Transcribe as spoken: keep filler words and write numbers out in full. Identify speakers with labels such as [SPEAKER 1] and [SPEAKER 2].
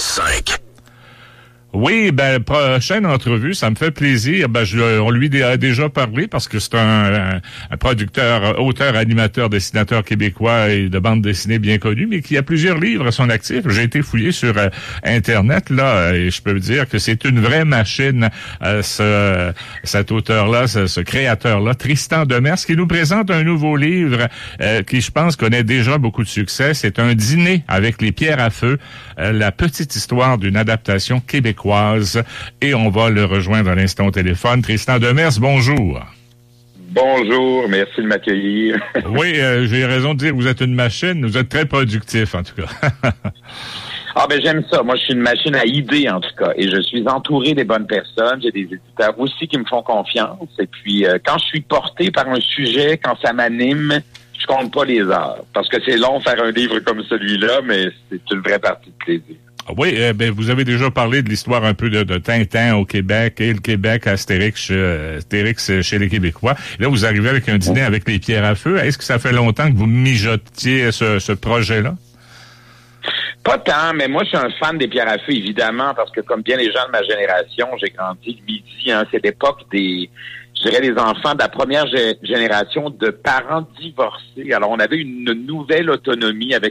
[SPEAKER 1] cinq.
[SPEAKER 2] Oui, ben prochaine entrevue, ça me fait plaisir. Ben je, on lui a déjà parlé parce que c'est un, un, un producteur, auteur, animateur, dessinateur québécois et de bande dessinée bien connu, mais qui a plusieurs livres à son actif. J'ai été fouillé sur euh, Internet là et je peux vous dire que c'est une vraie machine. Euh, ce, cet auteur-là, ce, ce créateur-là, Tristan Demers, qui nous présente un nouveau livre euh, qui, je pense, connaît déjà beaucoup de succès. C'est un dîner avec les pierres à feu, euh, la petite histoire d'une adaptation québécoise. Et on va le rejoindre à l'instant au téléphone. Tristan Demers, bonjour.
[SPEAKER 3] Bonjour, merci de m'accueillir.
[SPEAKER 2] Oui, euh, j'ai raison de dire que vous êtes une machine. Vous êtes très productif, en tout cas.
[SPEAKER 3] Ah ben j'aime ça. Moi, je suis une machine à idées, en tout cas. Et je suis entouré des bonnes personnes. J'ai des éditeurs aussi qui me font confiance. Et puis, euh, quand je suis porté par un sujet, quand ça m'anime, je compte pas les heures. Parce que c'est long faire un livre comme celui-là, mais c'est une vraie partie de plaisir.
[SPEAKER 2] Oui, euh, ben vous avez déjà parlé de l'histoire un peu de, de Tintin au Québec et le Québec Astérix, euh, Astérix chez les Québécois. Là, vous arrivez avec un dîner avec les pierres à feu. Est-ce que ça fait longtemps que vous mijotiez ce, ce projet-là?
[SPEAKER 3] Pas tant, mais moi, je suis un fan des pierres à feu, évidemment, parce que comme bien les gens de ma génération, j'ai grandi le midi, hein, c'est l'époque des... je dirais, les enfants de la première gé- génération de parents divorcés. Alors, on avait une nouvelle autonomie avec